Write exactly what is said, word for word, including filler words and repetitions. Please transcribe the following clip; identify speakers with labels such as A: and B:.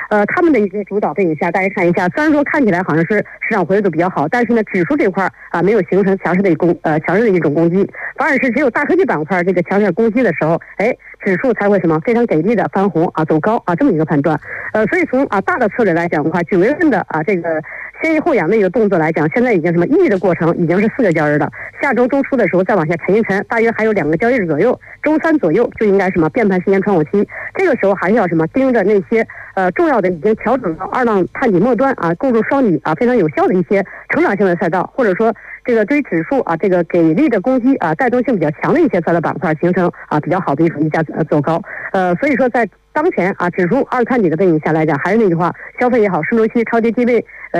A: 呃，他们的一个主导背景下，大家看一下，虽然说看起来好像是市场活跃度比较好，但是呢，指数这块啊没有形成强势的攻呃强势的一种攻击，反而是只有大科技板块这个强势攻击的时候，哎，指数才会什么非常给力的翻红啊走高啊这么一个判断。呃，所以从啊大的策略来讲的话，九月份的啊这个先抑后扬的一个动作来讲，现在已经什么意义的过程已经是四个交易日了，下周周初的时候再往下沉一沉，大约还有两个交易日左右，周三左右就应该什么变盘时间窗口期，这个时候还是要什么盯着那些呃重要的已经调整到二浪探底末端啊，构筑双底啊非常有效的一些成长性的赛道，或者说这个对于指数啊这个给力的攻击啊带动性比较强的一些赛道板块，形成啊比较好的一种溢价呃走高。呃，所以说在当前啊指数二探底的背景下来讲，还是那句话，消费也好，顺周期超跌机位。